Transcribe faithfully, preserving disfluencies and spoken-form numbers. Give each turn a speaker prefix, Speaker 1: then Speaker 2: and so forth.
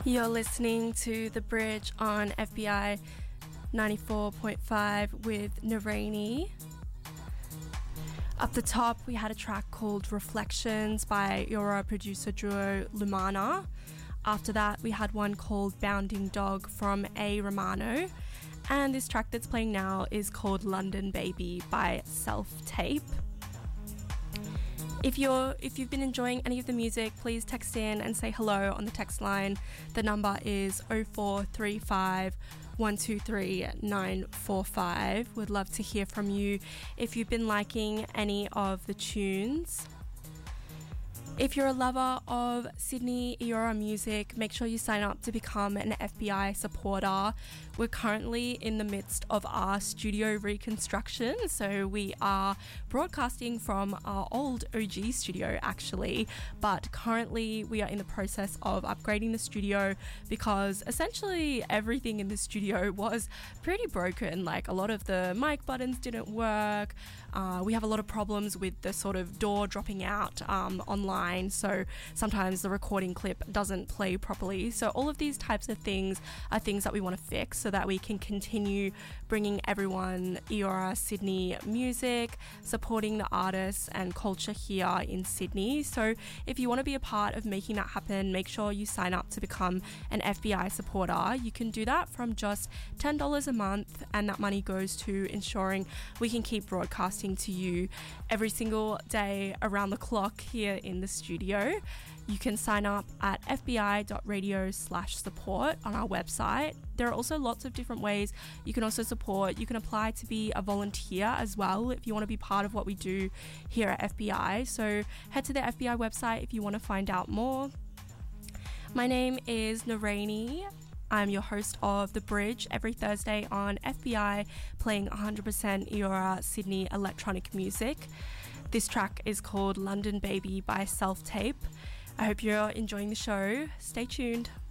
Speaker 1: You're listening to The Bridge on F B I ninety-four point five with Naraini. Up the top, we had a track called Reflections by Eora producer duo Lumana. After that, we had one called Bounding Dog from A. Romano. And this track that's playing now is called London Baby by Self Tape. If you're if you've been enjoying any of the music, please text in and say hello on the text line. The number is oh four three five, one two three, nine four five. Would love to hear from you if you've been liking any of the tunes. If you're a lover of Sydney Eora music, make sure you sign up to become an F B I supporter. We're currently in the midst of our studio reconstruction, so we are broadcasting from our old O G studio actually, but currently we are in the process of upgrading the studio because essentially everything in the studio was pretty broken. Like a lot of the mic buttons didn't work. Uh, we have a lot of problems with the sort of door dropping out um, online, so sometimes the recording clip doesn't play properly. So all of these types of things are things that we want to fix so that we can continue bringing everyone Eora Sydney music, supporting the artists and culture here in Sydney. So if you want to be a part of making that happen, make sure you sign up to become an F B I supporter. You can do that from just ten dollars a month, and that money goes to ensuring we can keep broadcasting to you every single day around the clock here in the studio. You can sign up at fbi.radio slash support on our website. There are also lots of different ways you can also support. You can apply to be a volunteer as well if you want to be part of what we do here at F B I. So head to the F B I website if you want to find out more. My name is Naraini. I'm your host of The Bridge every Thursday on F B I, playing one hundred percent Eora Sydney electronic music. This track is called London Baby by Self Tape. I hope you're enjoying the show. Stay tuned.